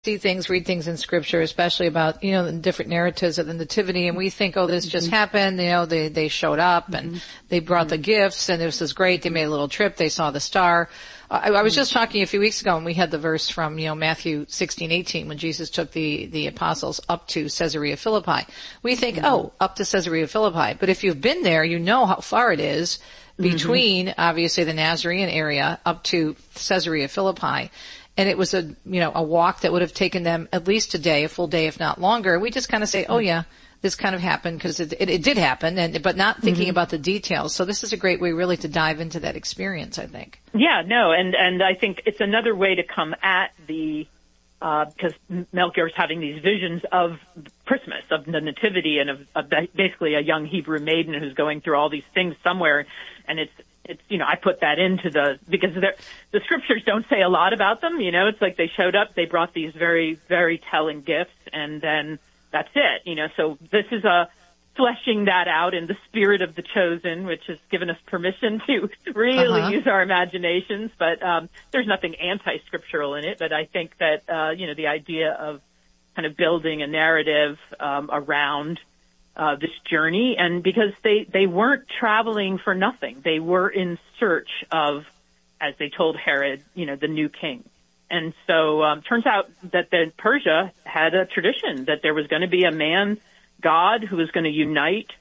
see things, read things in Scripture, especially about, the different narratives of the Nativity, and we think, oh, this just happened, they showed up and they brought the gifts and this is great, they made a little trip, they saw the star. I was just talking a few weeks ago and we had the verse from, Matthew 16:18 when Jesus took the apostles up to Caesarea Philippi. We think, oh, up to Caesarea Philippi. But if you've been there, you know how far it is between, obviously, the Nazarene area up to Caesarea Philippi. And it was a walk that would have taken them at least a day, a full day, if not longer. We just kind of say, oh yeah, this kind of happened because it did happen, but not thinking about the details. So this is a great way really to dive into that experience, I think. Yeah, no, and I think it's another way to come at because Melchior's having these visions of Christmas, of the Nativity, and of basically a young Hebrew maiden who's going through all these things somewhere, and it's I put that into because the scriptures don't say a lot about them, it's like they showed up, they brought these very, very telling gifts, and then that's it, so this is fleshing that out in the spirit of the chosen, which has given us permission to really use our imaginations, but there's nothing anti-scriptural in it, but I think that, the idea of kind of building a narrative around this journey, and because they weren't traveling for nothing. They were in search of, as they told Herod, the new king. And so turns out that Persia had a tradition that there was going to be a man God who was going to unite,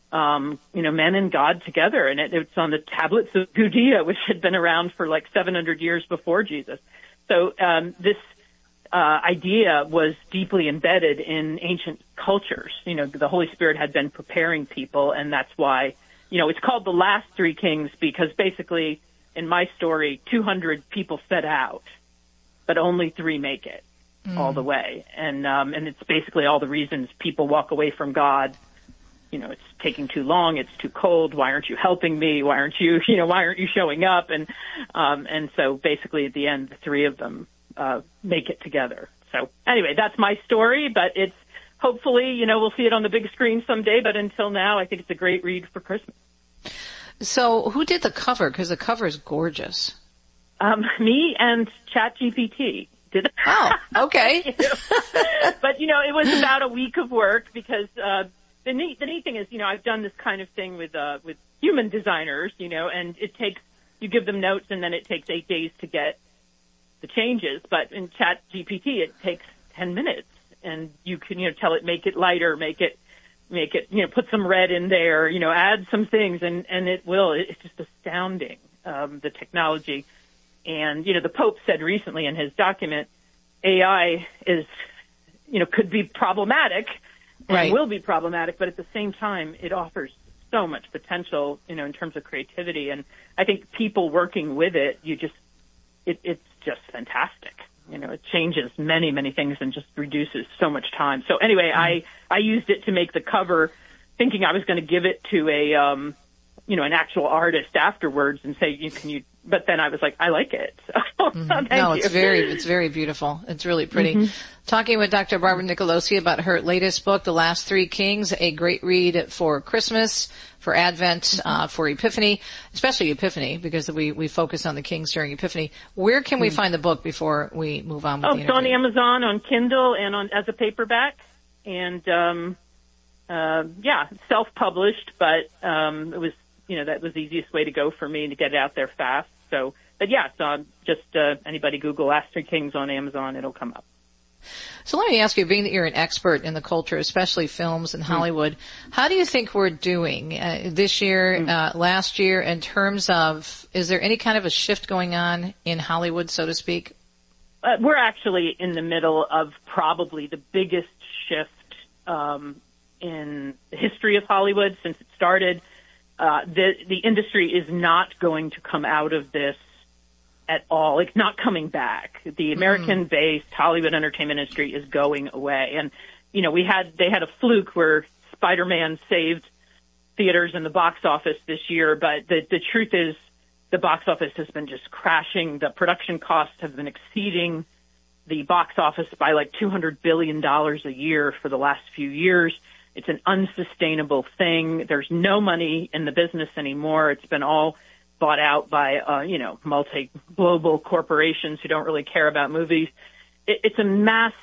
men and God together. And it's on the tablets of Judea, which had been around for like 700 years before Jesus. So this idea was deeply embedded in ancient cultures. The Holy Spirit had been preparing people, and that's why, it's called the last three kings, because basically, in my story, 200 people set out, but only 3 make it all the way. And it's basically all the reasons people walk away from God. It's taking too long, it's too cold, why aren't you helping me? Why aren't you showing up? And so basically at the end, the 3 of them make it together. So anyway, that's my story, but it's hopefully, we'll see it on the big screen someday, but until now, I think it's a great read for Christmas. So who did the cover? Because the cover is gorgeous. Me and ChatGPT did it. Oh, okay. But, it was about a week of work because, the neat thing is, I've done this kind of thing with human designers, and you give them notes and then it takes 8 days to get the changes, but in ChatGPT it takes 10 minutes, and you can tell it, make it lighter, make it put some red in there, add some things, and it will. It's just astounding, the technology. And the Pope said recently in his document, AI is could be problematic and will be problematic, but at the same time it offers so much potential in terms of creativity, and I think people working with it, it's just fantastic. It changes many, many things and just reduces so much time. So anyway, I used it to make the cover, thinking I was going to give it to an actual artist afterwards and say, but then I was like, I like it. So, it's very beautiful. It's really pretty. Talking with Dr. Barbara Nicolosi about her latest book, The Last Three Kings, a great read for Christmas, for Advent, for Epiphany, especially Epiphany, because we focus on the kings during Epiphany. Where can we find the book before we move on with the interview? It's on Amazon, on Kindle, and as a paperback. And, self-published, but, it was, that was the easiest way to go for me to get it out there fast. So, but yeah, so just, anybody Google Last Three Kings on Amazon, it'll come up. So let me ask you, being that you're an expert in the culture, especially films and Hollywood, how do you think we're doing this year, last year, in terms of, is there any kind of a shift going on in Hollywood, so to speak? We're actually in the middle of probably the biggest shift in the history of Hollywood since it started. The industry is not going to come out of this at all. It's not coming back. The American-based Hollywood entertainment industry is going away. And, they had a fluke where Spider-Man saved theaters and the box office this year, but the truth is the box office has been just crashing. The production costs have been exceeding the box office by like $200 billion a year for the last few years. It's an unsustainable thing. There's no money in the business anymore. It's been all bought out by, multi-global corporations who don't really care about movies. it's a mass